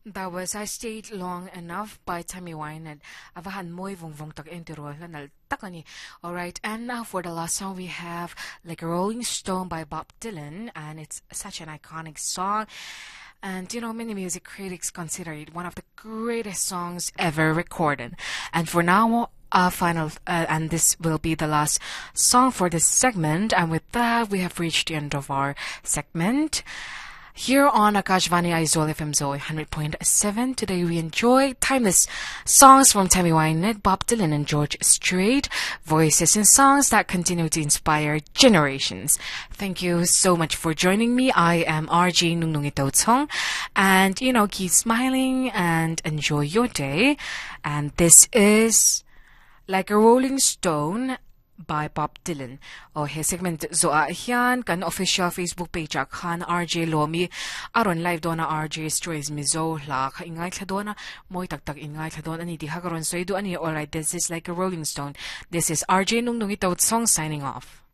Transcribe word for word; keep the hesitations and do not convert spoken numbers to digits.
That was I Stayed Long Enough by Tammy Wynette. Avahan mo'y vong vong tag intro lanal takani. Alright, and now for the last song we have Like a Rolling Stone by Bob Dylan, and it's such an iconic song. And you know, many music critics consider it one of the greatest songs ever recorded. And for now, uh, final, uh, and this will be the last song for this segment. And with that, we have reached the end of our segment. Here on Akashvani Aizawl F M Zoe one hundred point seven, today we enjoy timeless songs from Tammy Wynette, Bob Dylan, and George Strait, voices and songs that continue to inspire generations. Thank you so much for joining me. I am R J Nungnung Itotong, and you know, keep smiling and enjoy your day. And this is Like a Rolling Stone by Bob Dylan. O he segment zo a hiyan kan official Facebook page ak han R J Lomi aron live do na R J Strays mi zo la ka ingay thado na moy tagtag ingay thado ani di ha karon so ido ani. Alright, this is Like a Rolling Stone. This is R J Nungnung Itotong signing off.